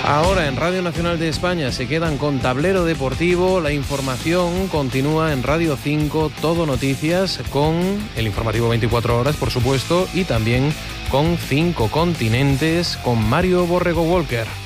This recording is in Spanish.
Ahora en Radio Nacional de España se quedan con Tablero Deportivo. La información continúa en Radio 5, Todo Noticias, con el informativo 24 horas, por supuesto, y también con 5 Continentes, con Mario Borrego Walker.